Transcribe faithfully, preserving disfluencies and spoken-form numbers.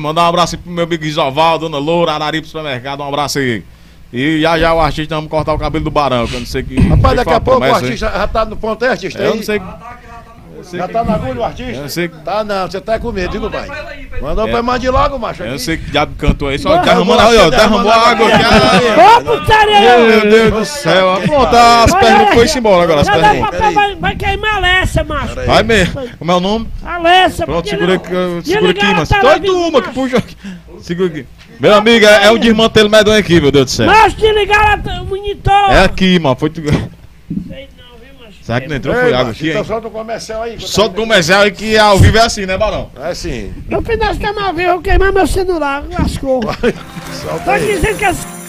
Mandar um abraço aí pro meu amigo Isoval, Dona Loura, Araripe Supermercado, um abraço aí. E já já o artista vamos cortar o cabelo do Barão, que eu não sei que. Rapaz, daqui a pouco o artista já tá no ponto, é, artista? Eu não sei. Já tá na agulha o artista? Eu sei que. Tá não, você tá com medo, viu, pai? Mandou pra mande logo, macho. Eu sei que o diabo cantou aí, só derramando aí, ó, derramou água aqui. Ô, putaria! Meu Deus do céu, pronto, as pernas foi embora agora, as Já dá pernas. papel, vai, vai queimar a Alessa, macho. Vai mesmo, como é o nome? Alessa, Pronto, porque segura não- aqui, segura aqui, ligar mas. a Dois televisão, uma que macho. puxa aqui. Segura aqui. Meu amigo, é, é um desmantelo medonho aqui, meu Deus do céu. Macho, desligaram o monitor. É aqui, mano, foi tu. Sei não, viu, macho? Será que não entrou? Foi água aqui, Então hein? solta o comercial aí. Só do comercial aí que ao vivo é assim, né, Barão? É sim. No final de mal, eu vou queimar meu celular, lascou. Solta Tô aí. dizendo que as...